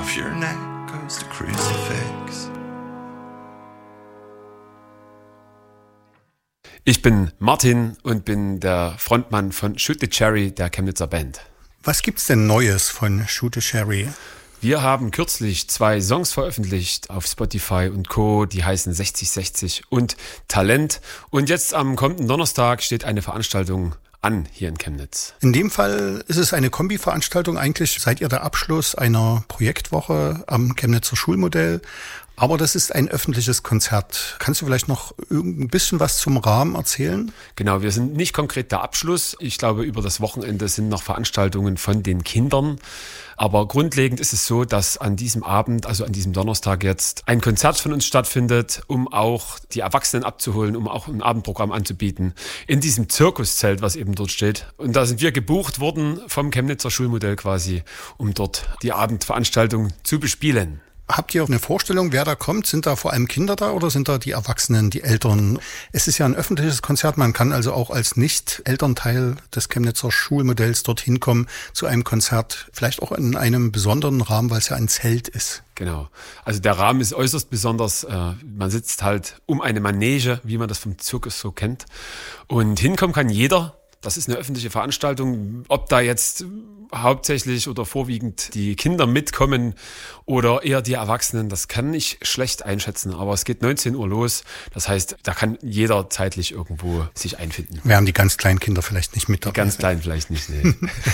off your neck goes the crucifix. Ich bin Martin und bin der Frontmann von Shoot the Cherry, der Chemnitzer Band. Was gibt's denn Neues von Shoot the Cherry? Wir haben kürzlich 2 Songs veröffentlicht auf Spotify und Co., die heißen 6060 und Talent. Und jetzt am kommenden Donnerstag steht eine Veranstaltung an hier in Chemnitz. In dem Fall ist es eine Kombi-Veranstaltung. Eigentlich seid ihr der Abschluss einer Projektwoche am Chemnitzer Schulmodell. Aber das ist ein öffentliches Konzert. Kannst du vielleicht noch ein bisschen was zum Rahmen erzählen? Genau, wir sind nicht konkret der Abschluss. Ich glaube, über das Wochenende sind noch Veranstaltungen von den Kindern. Aber grundlegend ist es so, dass an diesem Abend, also an diesem Donnerstag jetzt, ein Konzert von uns stattfindet, um auch die Erwachsenen abzuholen, um auch ein Abendprogramm anzubieten. In diesem Zirkuszelt, was eben dort steht. Und da sind wir gebucht worden vom Chemnitzer Schulmodell quasi, um dort die Abendveranstaltung zu bespielen. Habt ihr eine Vorstellung, wer da kommt? Sind da vor allem Kinder da oder sind da die Erwachsenen, die Eltern? Es ist ja ein öffentliches Konzert, man kann also auch als Nicht-Elternteil des Chemnitzer Schulmodells dorthin kommen zu einem Konzert, vielleicht auch in einem besonderen Rahmen, weil es ja ein Zelt ist. Genau. Also der Rahmen ist äußerst besonders. Man sitzt halt um eine Manege, wie man das vom Zirkus so kennt. Und hinkommen kann jeder. Das ist eine öffentliche Veranstaltung. Ob da jetzt hauptsächlich oder vorwiegend die Kinder mitkommen oder eher die Erwachsenen, das kann ich schlecht einschätzen. Aber es geht 19 Uhr los. Das heißt, da kann jeder zeitlich irgendwo sich einfinden. Wären die ganz kleinen Kinder vielleicht nicht mit dabei? Die ganz kleinen vielleicht nicht, nee.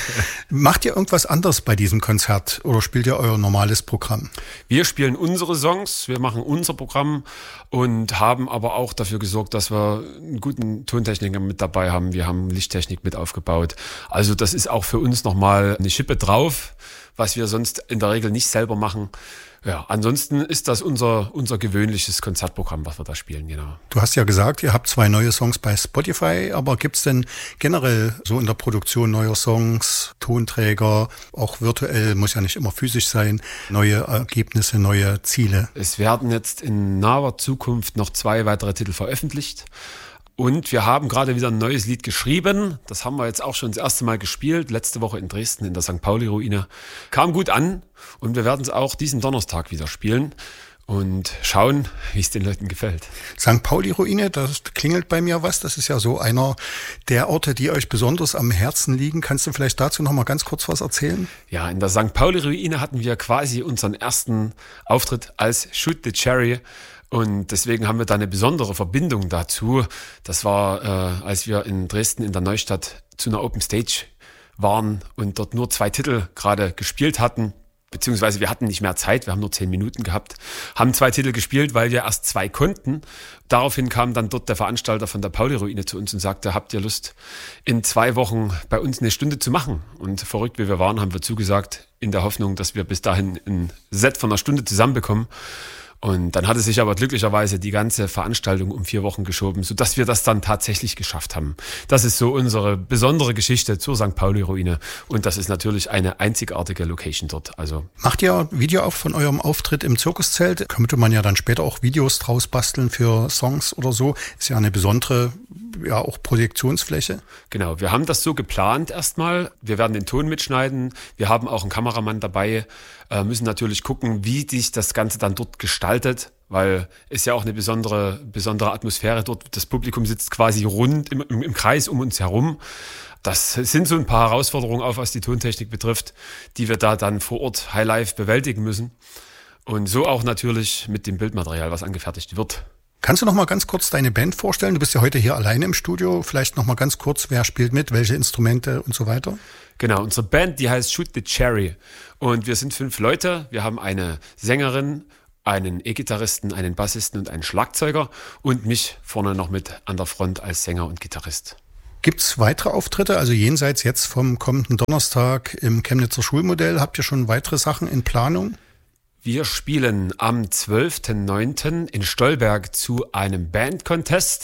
Macht ihr irgendwas anderes bei diesem Konzert oder spielt ihr euer normales Programm? Wir spielen unsere Songs, wir machen unser Programm und haben aber auch dafür gesorgt, dass wir einen guten Tontechniker mit dabei haben. Wir haben Lichttechnik mit aufgebaut. Also das ist auch für uns nochmal eine Schippe drauf, was wir sonst in der Regel nicht selber machen. Ja, ansonsten ist das unser gewöhnliches Konzertprogramm, was wir da spielen, genau. Du hast ja gesagt, ihr habt 2 neue Songs bei Spotify, aber gibt's denn generell so in der Produktion neuer Songs, Tonträger, auch virtuell, muss ja nicht immer physisch sein, neue Ergebnisse, neue Ziele? Es werden jetzt in naher Zukunft noch 2 weitere Titel veröffentlicht. Und wir haben gerade wieder ein neues Lied geschrieben. Das haben wir jetzt auch schon das erste Mal gespielt. Letzte Woche in Dresden in der St. Pauli-Ruine. Kam gut an und wir werden es auch diesen Donnerstag wieder spielen und schauen, wie es den Leuten gefällt. St. Pauli-Ruine, das klingelt bei mir was. Das ist ja so einer der Orte, die euch besonders am Herzen liegen. Kannst du vielleicht dazu noch mal ganz kurz was erzählen? Ja, in der St. Pauli-Ruine hatten wir quasi unseren ersten Auftritt als Shoot the Cherry. Und deswegen haben wir da eine besondere Verbindung dazu. Das war, als wir in Dresden in der Neustadt zu einer Open Stage waren und dort nur 2 Titel gerade gespielt hatten. Beziehungsweise wir hatten nicht mehr Zeit, wir haben nur 10 Minuten gehabt, haben 2 Titel gespielt, weil wir erst 2 konnten. Daraufhin kam dann dort der Veranstalter von der Pauli-Ruine zu uns und sagte, habt ihr Lust, in 2 Wochen bei uns eine Stunde zu machen? Und verrückt wie wir waren, haben wir zugesagt, in der Hoffnung, dass wir bis dahin ein Set von einer Stunde zusammenbekommen. Und dann hatte sich aber glücklicherweise die ganze Veranstaltung um 4 Wochen geschoben, sodass wir das dann tatsächlich geschafft haben. Das ist so unsere besondere Geschichte zur St. Pauli-Ruine. Und das ist natürlich eine einzigartige Location dort. Also macht ihr Video auf von eurem Auftritt im Zirkuszelt? Könnte man ja dann später auch Videos draus basteln für Songs oder so. Ist ja eine besondere, ja auch Projektionsfläche. Genau, wir haben das so geplant erstmal. Wir werden den Ton mitschneiden. Wir haben auch einen Kameramann dabei. Müssen natürlich gucken, wie sich das Ganze dann dort gestaltet, weil es ja auch eine besondere Atmosphäre dort. Das Publikum sitzt quasi rund im Kreis um uns herum. Das sind so ein paar Herausforderungen, auch was die Tontechnik betrifft, die wir da dann vor Ort Highlife bewältigen müssen. Und so auch natürlich mit dem Bildmaterial, was angefertigt wird. Kannst du noch mal ganz kurz deine Band vorstellen? Du bist ja heute hier alleine im Studio. Vielleicht noch mal ganz kurz, wer spielt mit, welche Instrumente und so weiter? Genau, unsere Band, die heißt Shoot the Cherry. Und wir sind 5 Leute. Wir haben eine Sängerin, einen E-Gitarristen, einen Bassisten und einen Schlagzeuger und mich vorne noch mit an der Front als Sänger und Gitarrist. Gibt's weitere Auftritte, also jenseits jetzt vom kommenden Donnerstag im Chemnitzer Schulmodell? Habt ihr schon weitere Sachen in Planung? Wir spielen am 12.09. in Stolberg zu einem Band-Contest.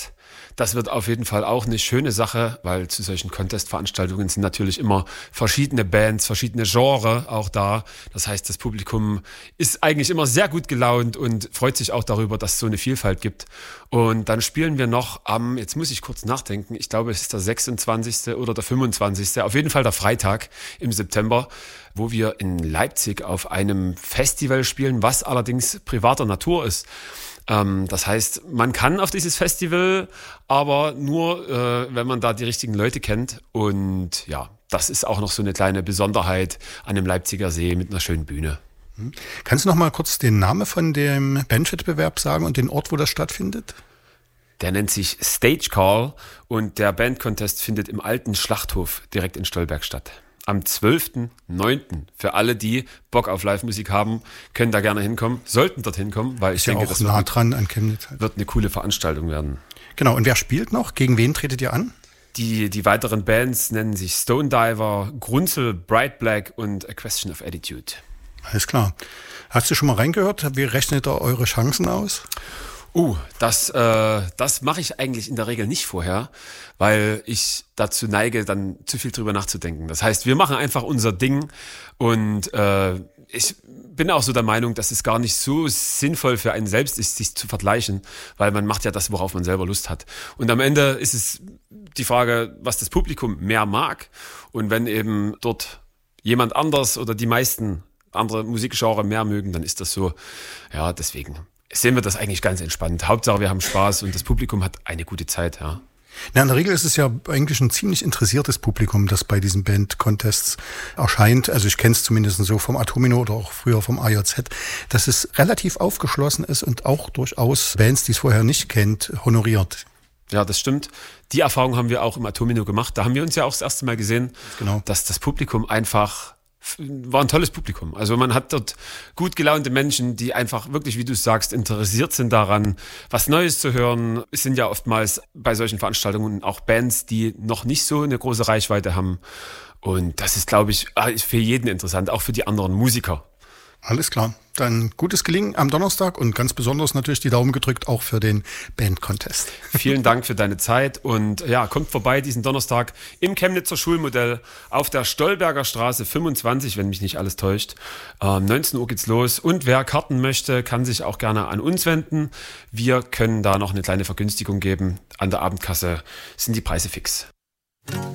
Das wird auf jeden Fall auch eine schöne Sache, weil zu solchen Contest-Veranstaltungen sind natürlich immer verschiedene Bands, verschiedene Genres auch da. Das heißt, das Publikum ist eigentlich immer sehr gut gelaunt und freut sich auch darüber, dass es so eine Vielfalt gibt. Und dann spielen wir noch jetzt muss ich kurz nachdenken, ich glaube, es ist der 26. oder der 25. Auf jeden Fall der Freitag im September, wo wir in Leipzig auf einem Festival spielen, was allerdings privater Natur ist. Das heißt, man kann auf dieses Festival, aber nur, wenn man da die richtigen Leute kennt. Und ja, das ist auch noch so eine kleine Besonderheit an dem Leipziger See mit einer schönen Bühne. Kannst du noch mal kurz den Namen von dem Bandwettbewerb sagen und den Ort, wo das stattfindet? Der nennt sich Stage Call und der Bandcontest findet im alten Schlachthof direkt in Stolberg statt. Am 12.09. Für alle, die Bock auf Live-Musik haben, können da gerne hinkommen, sollten dort hinkommen, weil ich denke, das nah dran an Chemnitz wird eine coole Veranstaltung werden. Genau, und wer spielt noch? Gegen wen tretet ihr an? Die weiteren Bands nennen sich Stone Diver, Grunzel, Bright Black und A Question of Attitude. Alles klar. Hast du schon mal reingehört? Wie rechnet ihr eure Chancen aus? Das mache ich eigentlich in der Regel nicht vorher, weil ich dazu neige, dann zu viel drüber nachzudenken. Das heißt, wir machen einfach unser Ding und ich bin auch so der Meinung, dass es gar nicht so sinnvoll für einen selbst ist, sich zu vergleichen, weil man macht ja das, worauf man selber Lust hat. Und am Ende ist es die Frage, was das Publikum mehr mag. Und wenn eben dort jemand anders oder die meisten andere Musikgenre mehr mögen, dann ist das so. Ja, deswegen sehen wir das eigentlich ganz entspannt. Hauptsache, wir haben Spaß und das Publikum hat eine gute Zeit, ja. Na, in der Regel ist es ja eigentlich ein ziemlich interessiertes Publikum, das bei diesen Band-Contests erscheint. Also ich kenne es zumindest so vom Atomino oder auch früher vom AJZ, dass es relativ aufgeschlossen ist und auch durchaus Bands, die es vorher nicht kennt, honoriert. Ja, das stimmt. Die Erfahrung haben wir auch im Atomino gemacht. Da haben wir uns ja auch das erste Mal gesehen, genau, dass das Publikum war ein tolles Publikum. Also man hat dort gut gelaunte Menschen, die einfach wirklich, wie du sagst, interessiert sind daran, was Neues zu hören. Es sind ja oftmals bei solchen Veranstaltungen auch Bands, die noch nicht so eine große Reichweite haben. Und das ist, glaube ich, für jeden interessant, auch für die anderen Musiker. Alles klar. Dann gutes Gelingen am Donnerstag und ganz besonders natürlich die Daumen gedrückt auch für den Band-Contest. Vielen Dank für deine Zeit und ja, kommt vorbei diesen Donnerstag im Chemnitzer Schulmodell auf der Stolberger Straße 25, wenn mich nicht alles täuscht. 19 Uhr geht's los und wer Karten möchte, kann sich auch gerne an uns wenden. Wir können da noch eine kleine Vergünstigung geben. An der Abendkasse sind die Preise fix.